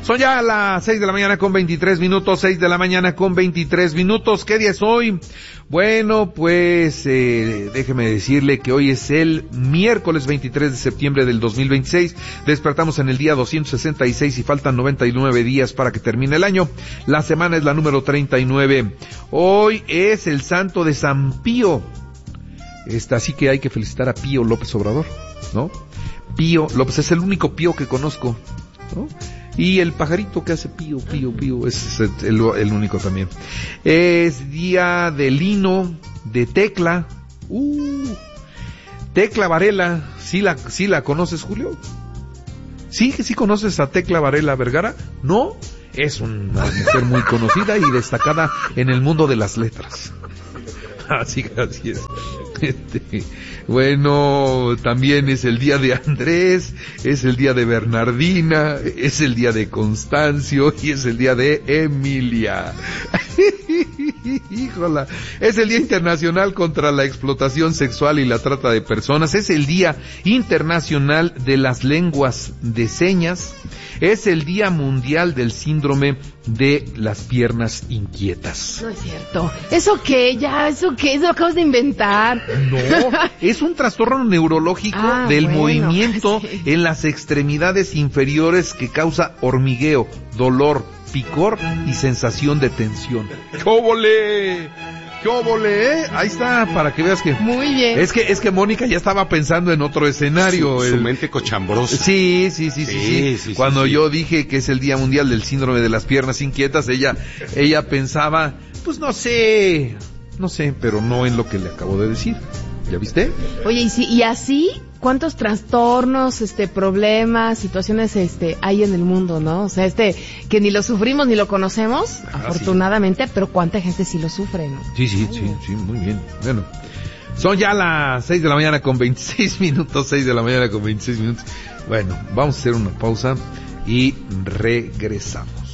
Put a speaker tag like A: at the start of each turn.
A: Son ya las 6 de la mañana con 23 minutos, 6 de la mañana con 23 minutos. ¿Qué día es hoy? Bueno, pues déjeme decirle que hoy es el miércoles 23 de septiembre del 2026. Despertamos en el día 266 y faltan 99 días para que termine el año. La semana es la número 39. Hoy es el santo de San Pío. Así que hay que felicitar a Pío López Obrador, ¿no? Pío López es el único Pío que conozco, ¿no? Y el pajarito que hace pío, pío, pío, es el único también. Es día de lino, de Tecla. Tecla Varela. ¿Sí la conoces, Julio? ¿Sí conoces a Tecla Varela Vergara? ¿No? Es una mujer muy conocida y destacada en el mundo de las letras. Así es. Bueno, también es el día de Andrés, es el día de Bernardina, es el día de Constancio y es el día de Emilia. Híjola, es el Día Internacional contra la Explotación Sexual y la Trata de Personas, es el Día Internacional de las Lenguas de Señas, es el Día Mundial del Síndrome de las Piernas Inquietas.
B: No es cierto. ¿Eso qué? ¿Eso lo acabas de inventar?
A: No, es un trastorno neurológico del movimiento en las extremidades inferiores que causa hormigueo, dolor, picor y sensación de tensión. ¡Qué óvole! Ahí está, para que veas que...
B: Muy bien.
A: Es que Mónica ya estaba pensando en otro escenario.
C: Su mente cochambrosa.
A: Sí. Cuando yo dije que es el Día Mundial del Síndrome de las Piernas Inquietas, ella pensaba, pues no sé, pero no en lo que le acabo de decir. ¿Ya viste?
B: Oye, y así, ¿cuántos trastornos, problemas, situaciones, hay en el mundo, no? O sea, que ni lo sufrimos ni lo conocemos, afortunadamente, sí. Pero cuánta gente sí lo sufre, ¿no?
A: Sí, muy bien. Bueno, son ya las 6 de la mañana con 26 minutos, 6 de la mañana con 26 minutos. Bueno, vamos a hacer una pausa y regresamos.